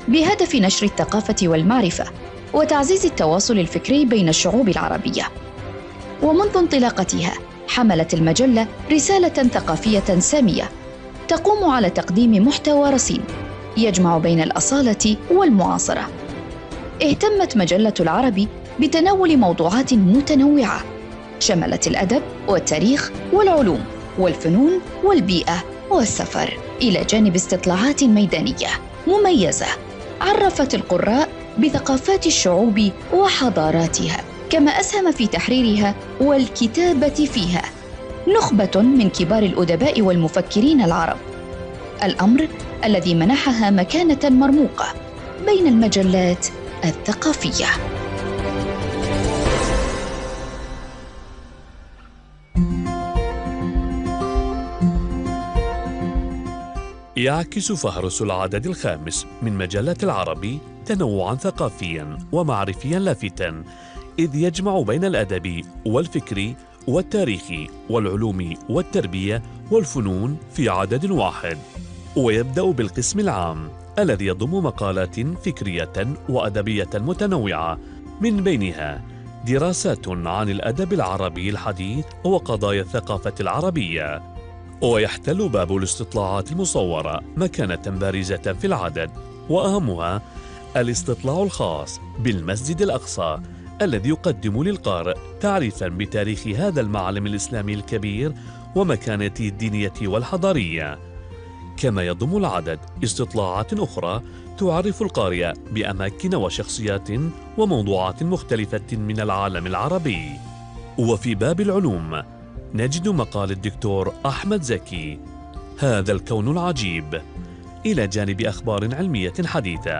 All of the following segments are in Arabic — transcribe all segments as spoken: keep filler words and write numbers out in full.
بهدف نشر الثقافة والمعرفة وتعزيز التواصل الفكري بين الشعوب العربية. ومنذ انطلاقتها حملت المجلة رسالة ثقافية سامية تقوم على تقديم محتوى رصين يجمع بين الأصالة والمعاصرة. اهتمت مجلة العربي بتناول موضوعات متنوعة شملت الأدب والتاريخ والعلوم والفنون والبيئة والسفر، إلى جانب استطلاعات ميدانية مميزة عرفت القراء بثقافات الشعوب وحضاراتها، كما أسهم في تحريرها والكتابة فيها نخبة من كبار الأدباء والمفكرين العرب، الأمر الذي منحها مكانة مرموقة بين المجلات الثقافية. يعكس فهرس العدد الخامس من مجلة العربي تنوعاً ثقافياً ومعرفياً لافتا، إذ يجمع بين الأدب والفكر والتاريخ والعلوم والتربية والفنون في عدد واحد. ويبدأ بالقسم العام الذي يضم مقالات فكرية وأدبية متنوعة، من بينها دراسات عن الأدب العربي الحديث وقضايا الثقافة العربية. ويحتل باب الاستطلاعات المصورة مكانة بارزة في العدد، وأهمها الاستطلاع الخاص بالمسجد الأقصى الذي يقدم للقارئ تعريفاً بتاريخ هذا المعلم الإسلامي الكبير ومكانته الدينية والحضارية. كما يضم العدد استطلاعات أخرى تعرف القارئ بأماكن وشخصيات وموضوعات مختلفة من العالم العربي. وفي باب العلوم نجد مقال الدكتور أحمد زكي هذا الكون العجيب، إلى جانب أخبار علمية حديثة،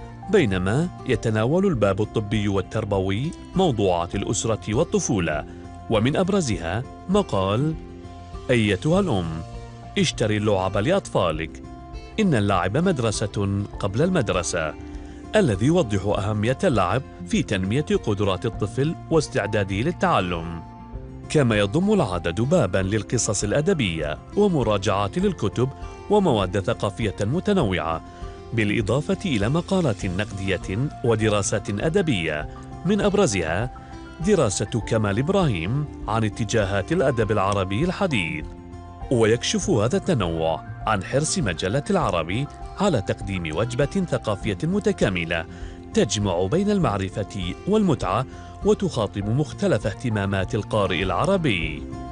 بينما يتناول الباب الطبي والتربوي موضوعات الأسرة والطفولة، ومن أبرزها مقال أيتها الأم اشتري اللعب لأطفالك، إن اللعب مدرسة قبل المدرسة، الذي يوضح أهمية اللعب في تنمية قدرات الطفل واستعداده للتعلم. كما يضم العدد باباً للقصص الأدبية ومراجعات للكتب ومواد ثقافية متنوعة، بالإضافة إلى مقالات نقدية ودراسات أدبية، من أبرزها دراسة كمال إبراهيم عن اتجاهات الأدب العربي الحديث. ويكشف هذا التنوع عن حرص مجلة العربي على تقديم وجبة ثقافية متكاملة تجمع بين المعرفة والمتعة وتخاطب مختلف اهتمامات القارئ العربي.